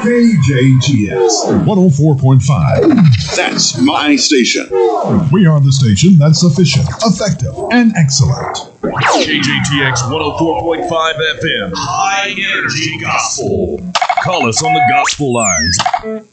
KJTX 104.5. That's my station. We are the station that's efficient, effective, and excellent. KJTX 104.5 FM. High Energy Gospel. Call us on the gospel lines